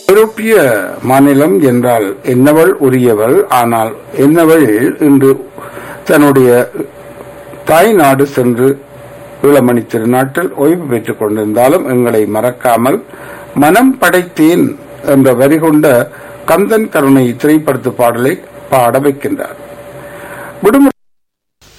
ஐரோப்பிய மாநிலம் என்றால் என்னவள் உரியவள், ஆனால் என்னவள் இன்று தன்னுடைய தாய் நாடு சென்று ஈழமணி திருநாட்டில் ஓய்வு பெற்றுக் கொண்டிருந்தாலும் எங்களை மறக்காமல் மனம் படைத்தேன் என்ற வரி கொண்ட கந்தன் கருணை திரைப்படத்து பாடலை பாட வைக்கின்றார். விடுமுறை